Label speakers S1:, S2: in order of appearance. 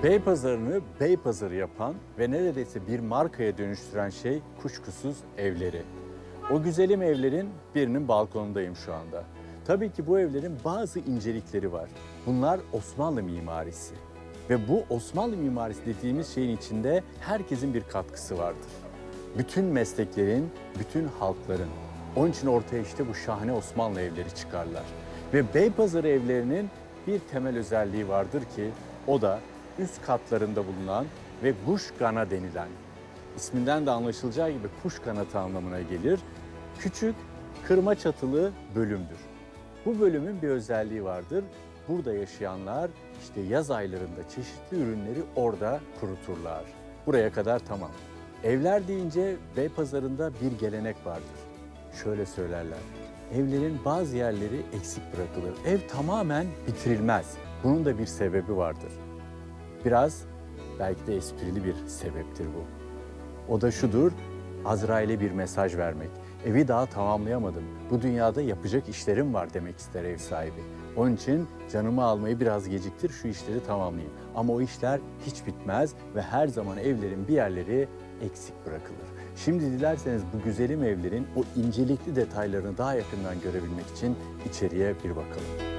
S1: Beypazarı'nı Beypazarı yapan ve neredeyse bir markaya dönüştüren şey kuşkusuz evleri. O güzelim evlerin birinin balkonundayım şu anda. Tabii ki bu evlerin bazı incelikleri var. Bunlar Osmanlı mimarisi. Ve bu Osmanlı mimarisi dediğimiz şeyin içinde herkesin bir katkısı vardır. Bütün mesleklerin, bütün halkların. Onun için ortaya işte bu şahane Osmanlı evleri çıkarlar. Ve Beypazarı evlerinin bir temel özelliği vardır ki o da üst katlarında bulunan ve kuşgana denilen, isminden de anlaşılacağı gibi kuş kanatı anlamına gelir, küçük kırma çatılı bölümdür. Bu bölümün bir özelliği vardır. Burada yaşayanlar işte yaz aylarında çeşitli ürünleri orada kuruturlar. Buraya kadar tamam. Evler deyince Beypazarı'nda bir gelenek vardır. Şöyle söylerler. Evlerin bazı yerleri eksik bırakılır. Ev tamamen bitirilmez. Bunun da bir sebebi vardır. Biraz belki de esprili bir sebeptir bu. O da şudur, Azrail'e bir mesaj vermek. Evi daha tamamlayamadım. Bu dünyada yapacak işlerim var demek ister ev sahibi. Onun için canımı almayı biraz geciktir, şu işleri tamamlayayım. Ama o işler hiç bitmez ve her zaman evlerin bir yerleri eksik bırakılır. Şimdi dilerseniz bu güzelim evlerin o incelikli detaylarını daha yakından görebilmek için içeriye bir bakalım.